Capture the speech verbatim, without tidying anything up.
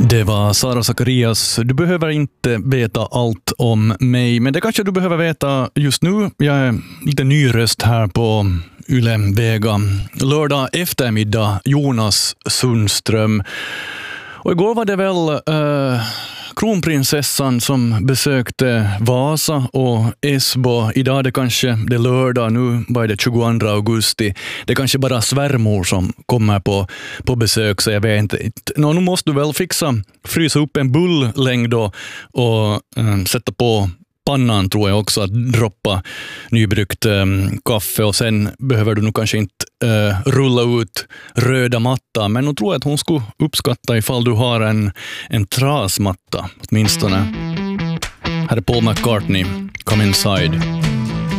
Det var Sara Zacharias. Du behöver inte veta allt om mig, men det kanske du behöver veta just nu. Jag är lite ny röst här på Yle Vega. Lördag eftermiddag, Jonas Sundström. Och igår var det väl uh, kronprinsessan som besökte Vasa och Esbo. Idag är det kanske det lördag, nu var det tjugoandra augusti. Det är kanske bara svärmor som kommer på, på besök, så jag vet inte. Nå, nu måste du väl fixa, frysa upp en bulllängd och, och um, sätta på pannan, tror jag också, att droppa nybryggt um, kaffe, och sen behöver du nog kanske inte uh, rulla ut röda matta, men jag tror att hon skulle uppskatta ifall du har en, en trasmatta åtminstone. Här är Paul McCartney, Come Inside.